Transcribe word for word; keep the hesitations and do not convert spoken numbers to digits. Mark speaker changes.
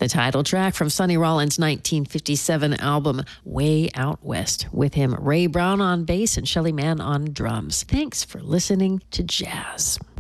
Speaker 1: The title track from Sonny Rollins' nineteen fifty-seven album, Way Out West, with him Ray Brown on bass and Shelly Manne on drums. Thanks for listening to Jazz.